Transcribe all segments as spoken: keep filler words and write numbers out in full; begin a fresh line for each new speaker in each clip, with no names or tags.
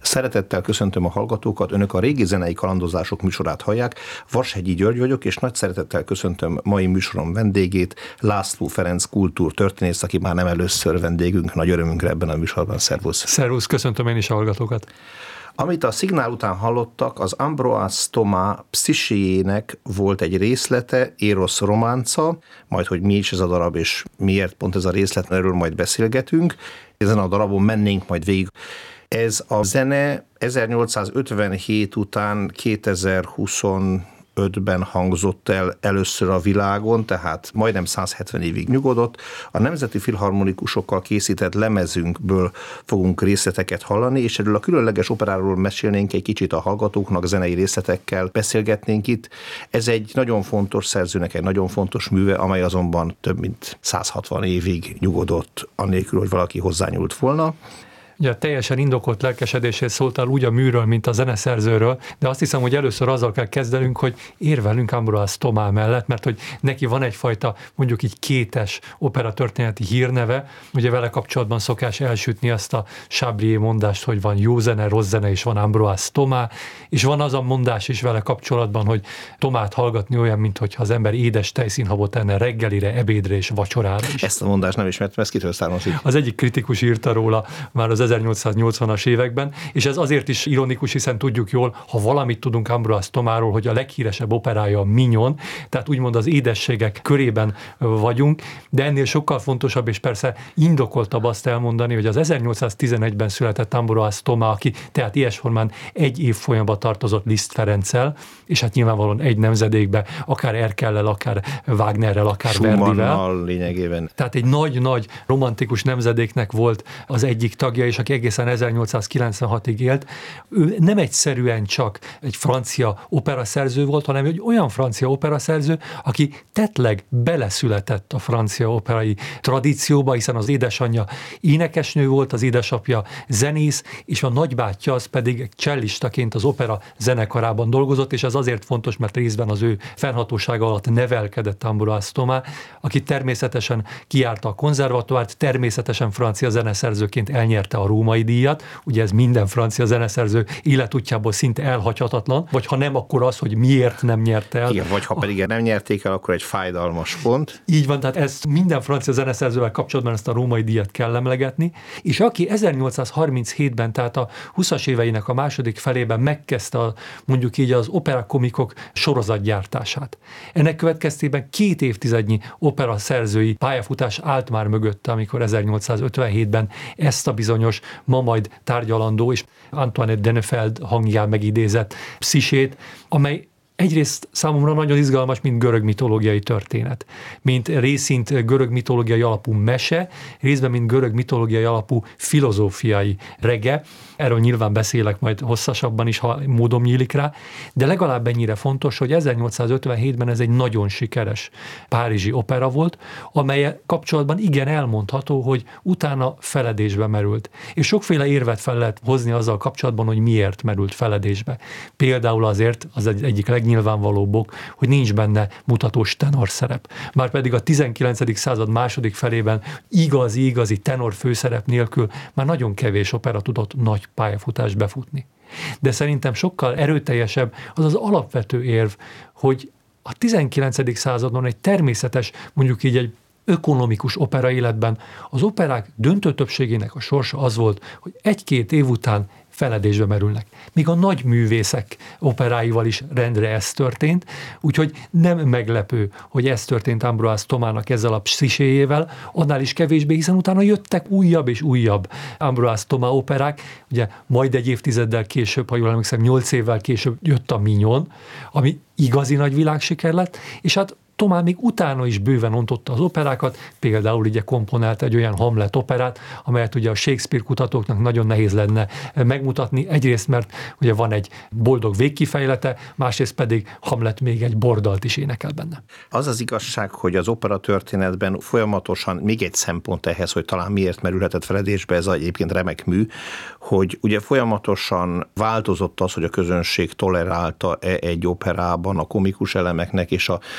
Szeretettel köszöntöm a hallgatókat, önök a Régi Zenei Kalandozások műsorát hallják. Varshegyi György vagyok, és nagy szeretettel köszöntöm mai műsorom vendégét, László Ferenc kultúrtörténész, aki már nem először vendégünk, nagy örömünkre ebben a műsorban. Szervusz!
Szervusz, köszöntöm én is a hallgatókat!
Amit a szignál után hallottak, az Ambroise Thomas pszichéjének volt egy részlete, Érosz románca, majd hogy mi is ez a darab, és miért pont ez a részlet, erről majd beszélgetünk. Ezen a darabon mennénk majd végig. Ez a zene ezernyolcszázötvenhét után kétezer-huszonötben hangzott el először a világon, tehát majdnem száz hetven évig nyugodott. A Nemzeti Filharmonikusokkal készített lemezünkből fogunk részleteket hallani, és erről a különleges operáról mesélnénk egy kicsit a hallgatóknak, zenei részletekkel beszélgetnénk itt. Ez egy nagyon fontos szerzőnek, egy nagyon fontos műve, amely azonban több mint száz hatvan évig nyugodott, annélkül, hogy valaki hozzányúlt volna.
Ugye teljesen indokolt lelkesedésért szóltál úgy a műről, mint a zeneszerzőről, de azt hiszem, hogy először azzal kell kezdenünk, hogy érvelünk Ambroise Thomas mellett, mert hogy neki van egyfajta, mondjuk így kétes operatörténeti hírneve, ugye vele kapcsolatban szokás elsütni azt a Chabrier mondást, hogy van jó zene, rossz zene, és van Ambroise Thomas, és van az a mondás is vele kapcsolatban, hogy Thomast hallgatni olyan, mintha az ember édes tejszínhabot enne reggelire, ebédre és vacsorára is.
Ezt a mondást nem ismertem, ez kitől származik?
Az egyik kritikus írta róla már az ezernyolcszáznyolcvanas években, és ez azért is ironikus, hiszen tudjuk jól, ha valamit tudunk Ambroise Thomasról, hogy a leghíresebb operája a Mignon, tehát úgymond az édességek körében vagyunk, de ennél sokkal fontosabb, és persze indokoltabb azt elmondani, hogy az ezernyolcszáztizenegyben született Ambroise Thomas, aki tehát ilyes formán egy év folyamban tartozott Liszt Ferenccel, és hát nyilvánvalóan egy nemzedékbe, akár Erkellel, akár Wagnerrel, akár Verdivel.
Lényegében.
Tehát egy nagy-nagy romantikus nemzedéknek volt az egyik tagja, és aki egészen ezernyolcszázkilencvenhatig élt. Ő nem egyszerűen csak egy francia operaszerző volt, hanem egy olyan francia operaszerző, aki tettleg beleszületett a francia operai tradícióba, hiszen az édesanyja énekesnő volt, az édesapja zenész, és a nagybátyja az pedig cellistaként az opera zenekarában dolgozott, és ez azért fontos, mert részben az ő fennhatósága alatt nevelkedett Ambroise Thomas, aki természetesen kijárta a konzervatoárt, természetesen francia zeneszerzőként elnyerte a római díjat, ugye ez minden francia zeneszerző életútjából szinte elhagyhatatlan, vagy ha nem, akkor az, hogy miért nem nyerte el.
Igen, vagy ha pedig nem nyerték el, akkor egy fájdalmas pont.
Így van, tehát ezt minden francia zeneszerzővel kapcsolatban ezt a római díjat kell emlegetni, és aki ezernyolcszázharminchétben, tehát a huszas éveinek a második felében megkezdte a, mondjuk így az operakomikok sorozatgyártását. Ennek következtében két évtizednyi opera szerzői pályafutás állt már mögötte, amikor ezernyolcszázötvenhétben ezt a bizonyos, ma majd tárgyalandó és Antoinette Dennefeld hangján megidézett pszichét, amely egyrészt számomra nagyon izgalmas, mint görög mitológiai történet. Mint részint görög mitológiai alapú mese, részben mint görög mitológiai alapú filozófiai rege. Erről nyilván beszélek majd hosszasabban is, ha módom nyílik rá, de legalább ennyire fontos, hogy ezernyolcszázötvenhétben ez egy nagyon sikeres párizsi opera volt, amely kapcsolatban igen elmondható, hogy utána feledésbe merült. És sokféle érvet fel lehet hozni azzal kapcsolatban, hogy miért merült feledésbe. Például azért, az egy, egyik legnyilvánvalóbb ok, hogy nincs benne mutatós tenor szerep. Márpedig a tizenkilencedik század második felében igazi-igazi tenor főszerep nélkül már nagyon kevés opera tudott nagy pályafutást befutni. De szerintem sokkal erőteljesebb az az alapvető érv, hogy a tizenkilencedik századon egy természetes, mondjuk így egy ökonomikus opera életben az operák döntő többségének a sorsa az volt, hogy egy-két év után feledésbe merülnek. Míg a nagy művészek operáival is rendre ez történt, úgyhogy nem meglepő, hogy ez történt Ambroise Thomasnak ezzel a pszichéjével, annál is kevésbé, hiszen utána jöttek újabb és újabb Ambroise Thomas operák, ugye majd egy évtizeddel később, ha jól emlékszem, nyolc évvel később jött a Mignon, ami igazi nagy világsiker lett, és hát Thomas még utána is bőven ontotta az operákat, például ugye komponált egy olyan Hamlet operát, amelyet ugye a Shakespeare kutatóknak nagyon nehéz lenne megmutatni, egyrészt mert ugye van egy boldog végkifejlete, másrészt pedig Hamlet még egy bordalt is énekel benne.
Az az igazság, hogy az opera történetben folyamatosan még egy szempont ehhez, hogy talán miért merülhetett feledésbe, ez egyébként remek mű, hogy ugye folyamatosan változott az, hogy a közönség tolerálta egy operában a komikus elemeknek és a tragikus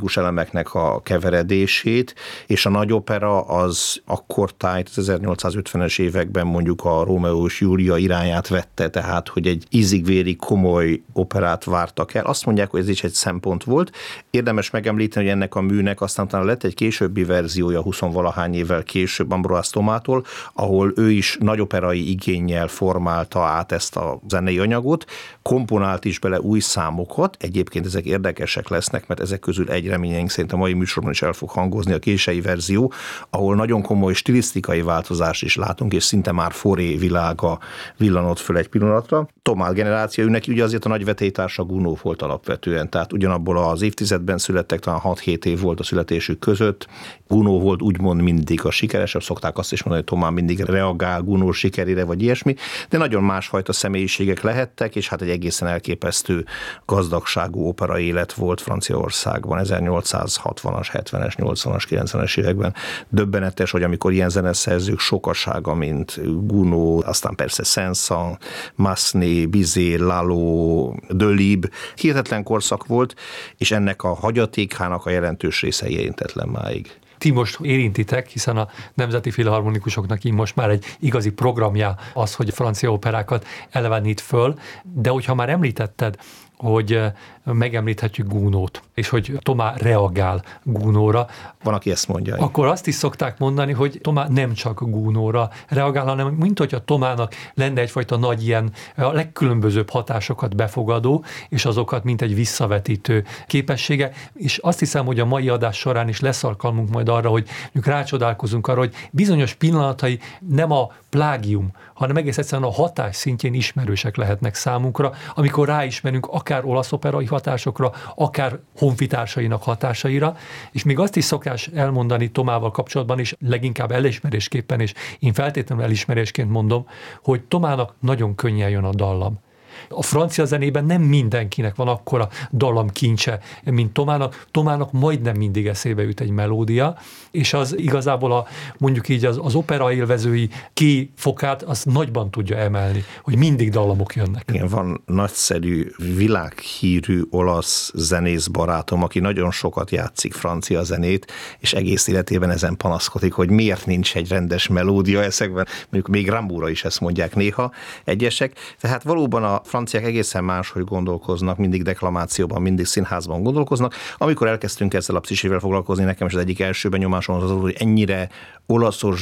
filharmonikus elemeknek a keveredését, és a nagyopera az akkortájt az ezernyolcszázötvenes években mondjuk a Rómeó és Júlia irányát vette, tehát hogy egy ízig-vérig komoly operát vártak el. Azt mondják, hogy ez is egy szempont volt. Érdemes megemlíteni, hogy ennek a műnek aztán utána lett egy későbbi verziója, huszonvalahány évvel később Ambroise Thomától, ahol ő is nagyoperai igénnyel formálta át ezt a zenei anyagot, komponált is bele új számokat. Egyébként ezek érdekesek lesznek, mert ezek közül egy reményeink szerint a mai műsorban is el fog hangozni, a késői verzió, ahol nagyon komoly stilisztikai változást is látunk, és szinte már Fauré világa villanott föl egy pillanatra. Thomát generáció, ő neki ugye azért a nagy vetélytársa Gounod volt alapvetően, tehát ugyanabból az évtizedben születtek, talán hat-hét év volt a születésük között. Gounod volt úgymond mindig a sikeresebb, szokták azt is mondani, hogy Thomát mindig reagál Gounod sikerére, vagy ilyesmi, de nagyon másfajta személyiségek lehettek, és hát egy egészen elképesztő gazdagságú opera élet volt Franciaországban ezernyolcszázhatvanas, hetvenes, nyolcvanas, kilencvenes években. Döbbenetes, hogy amikor ilyen zeneszerzők sokasága, mint Gounod, aztán persze Saint-Saëns, Massenet, Bizet, Lalo, Delibes, hihetetlen korszak volt, és ennek a hagyatékának a jelentős része érintetlen máig.
Ti most érintitek, hiszen a Nemzeti Filharmonikusoknak így most már egy igazi programja az, hogy francia operákat elevenít föl, de hogyha már említetted, hogy megemlíthetjük Gounodot, és hogy Thomát reagál Gounodra.
Van, aki ezt mondja.
Akkor azt is szokták mondani, hogy Thomát nem csak Gounodra reagál, hanem mint hogyha Thomának lenne egyfajta nagy ilyen a legkülönbözőbb hatásokat befogadó, és azokat mint egy visszavetítő képessége. És azt hiszem, hogy a mai adás során is lesz alkalmunk majd arra, hogy rácsodálkozunk arra, hogy bizonyos pillanatai nem a plágium, hanem egész egyszerűen a hatás szintjén ismerősek lehetnek számunkra, amikor ráismerünk akár olasz operai hatásokra, akár honfitársainak hatásaira, és még azt is szokás elmondani Thomával kapcsolatban is, leginkább elismerésképpen, és én feltétlenül elismerésként mondom, hogy Thomának nagyon könnyen jön a dallam. A francia zenében nem mindenkinek van akkora dallamkincse, mint Thomának. Thomának majdnem mindig eszébe jut egy melódia, és az igazából a, mondjuk így az, az opera élvezői kifokát az nagyban tudja emelni, hogy mindig dallamok jönnek.
Igen, van nagyszerű, világhírű olasz zenész barátom, aki nagyon sokat játszik francia zenét, és egész életében ezen panaszkodik, hogy miért nincs egy rendes melódia ezekben. Mondjuk még Rambourra is ezt mondják néha egyesek. Tehát valóban a franciák egészen máshogy gondolkoznak, mindig deklamációban, mindig színházban gondolkoznak. Amikor elkezdtünk ezzel a pszichével foglalkozni, nekem is az egyik első benyomásom az az, hogy ennyire olaszos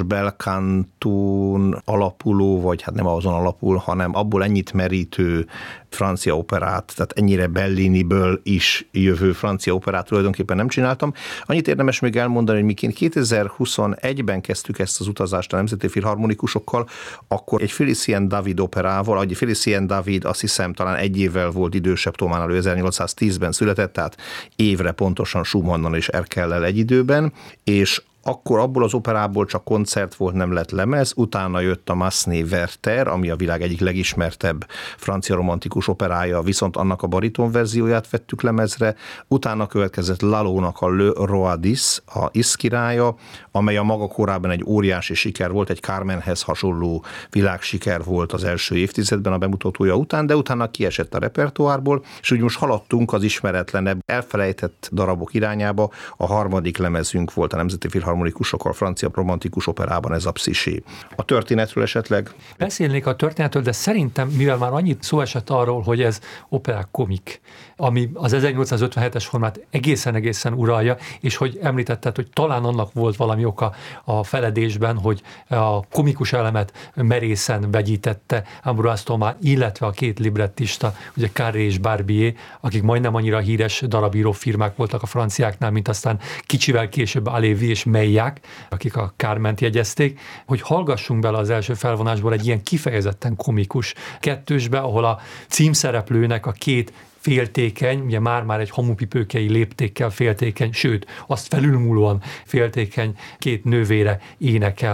belkantón alapuló, vagy hát nem azon alapul, hanem abból ennyit merítő francia operát, tehát ennyire Belliniből is jövő francia operát tulajdonképpen nem csináltam. Annyit érdemes még elmondani, hogy miként kétezer-huszonegyben kezdtük ezt az utazást a Nemzeti Filharmonikusokkal, akkor egy Félicien David operával, egy Félicien David azt hiszem talán egy évvel volt idősebb Thománál, ő ezernyolcszáztízben született, tehát évre pontosan Schumannnal és Erkellel egy időben, és akkor abból az operából csak koncert volt, nem lett lemez, utána jött a Massenet Werther, ami a világ egyik legismertebb francia romantikus operája, viszont annak a bariton verzióját vettük lemezre, utána következett Lalónak a Le Roi dix, a Isz királya, amely a maga korában egy óriási siker volt, egy Carmenhez hasonló világsiker volt az első évtizedben a bemutatója után, de utána kiesett a repertoárból, és úgy most haladtunk az ismeretlenebb, elfelejtett darabok irányába, a harmadik lemezünk volt a Nemzeti Filharmonikusok harmonikusokkal, francia romantikus operában ez a Psyché. A történetről esetleg?
Beszélnék a történetről, de szerintem, mivel már annyit szó esett arról, hogy ez operák komik, ami az ezernyolcszázötvenhetes formát egészen-egészen uralja, és hogy említetted, hogy talán annak volt valami oka a feledésben, hogy a komikus elemet merészen vegyítette Ambroise Thomát, illetve a két librettista, ugye Carré és Barbier, akik majdnem annyira híres darabíró firmák voltak a franciáknál, mint aztán kicsivel később Halévy és Meilhac, akik a Carment jegyezték, hogy hallgassunk bele az első felvonásból egy ilyen kifejezetten komikus kettősbe, ahol a címszereplőnek a két féltékeny, ugye már-már egy hamupipőkei léptékkel féltékeny, sőt, azt felülmúlóan féltékeny két nővére énekel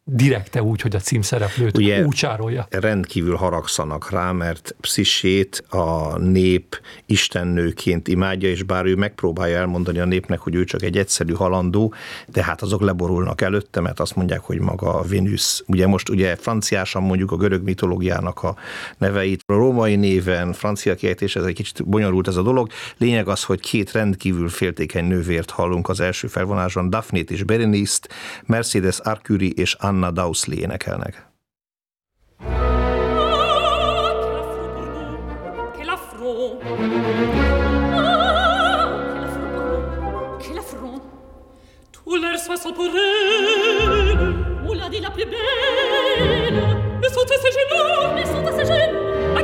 direkte úgy, hogy a címszereplőt
ugye
úgy csárolja.
Rendkívül haragszanak rá, mert Pszissét a nép istennőként imádja, és bár ő megpróbálja elmondani a népnek, hogy ő csak egy egyszerű halandó, de hát azok leborulnak előtte, mert azt mondják, hogy maga Vénusz. Ugye most ugye franciásan mondjuk a görög mitológiának a neveit, a római néven, francia kiejtés, ez egy kicsit bonyolult ez a dolog. Lényeg az, hogy két rendkívül féltékeny nővért hallunk az első felvonásban, Daphne-t és Berenice-t, Mercedes Arcuri és Anna Dowsley énekelnek.
Tout l'air soit sans